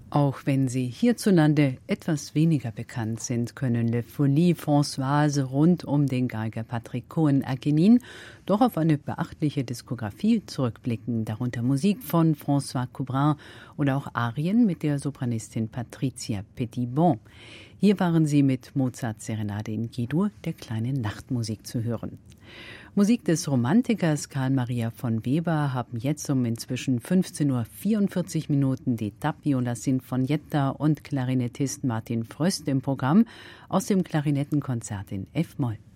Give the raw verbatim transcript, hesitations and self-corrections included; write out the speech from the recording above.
Auch wenn sie hierzulande etwas weniger bekannt sind, können Le Folies Françoise rund um den Geiger Patrick Cohen-Aguenin doch auf eine beachtliche Diskografie zurückblicken, darunter Musik von François Couperin oder auch Arien mit der Sopranistin Patricia Petitbon. Hier waren sie mit Mozarts Serenade in G-Dur, der kleinen Nachtmusik, zu hören. Musik des Romantikers Karl Maria von Weber haben jetzt um inzwischen fünfzehn Uhr vierundvierzig Minuten die Tapiola Sinfonietta und Klarinettist Martin Fröst im Programm aus dem Klarinettenkonzert in F-Moll.